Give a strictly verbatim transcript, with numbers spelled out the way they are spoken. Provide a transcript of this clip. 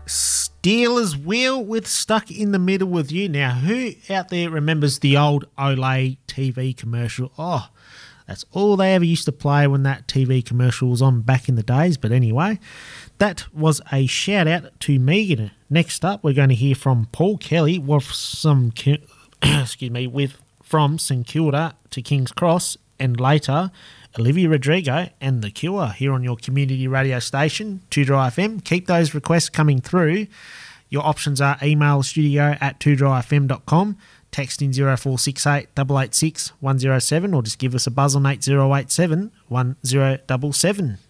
Steelers wheel with Stuck in the Middle with You. Now, who out there remembers the old Olay T V commercial? Oh, that's all they ever used to play when that T V commercial was on back in the days. But anyway, that was a shout out to Megan. Next up, we're going to hear from Paul Kelly with some, excuse me, with from St Kilda to King's Cross, and later Olivia Rodrigo and The Cure here on your community radio station, two Dry F M. Keep those requests coming through. Your options are email studio at two dry f m dot com, text in zero four six eight, eight eight six, one zero seven, or just give us a buzz on eight zero eight seven, one zero seven seven.